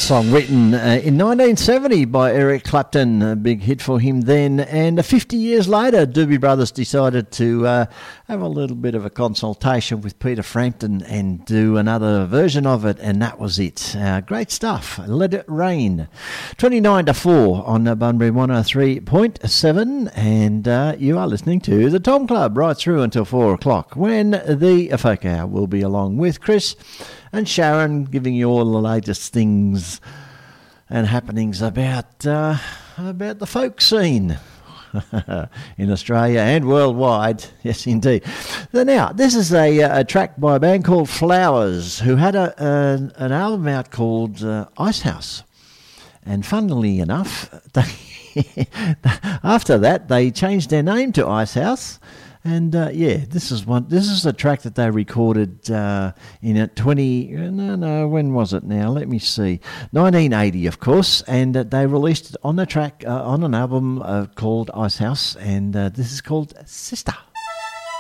song written in 1970 by Eric Clapton, a big hit for him then. And 50 years later, Doobie Brothers decided to have a little bit of a consultation with Peter Frampton and do another version of it, and that was it. Great stuff. Let It Rain. 29 to 4 on Bunbury 103.7, and you are listening to the Tom Club right through until 4 o'clock, when the Folk Hour will be along with Chris and Sharon, giving you all the latest things and happenings about the folk scene in Australia and worldwide. Yes, indeed. Now, this is a track by a band called Flowers, who had an album out called Icehouse. And funnily enough, after that, they changed their name to Icehouse. And this is a track that they recorded in when was it now? Let me see, 1980, of course, and they released it on the track on an album called Icehouse, and this is called Sister.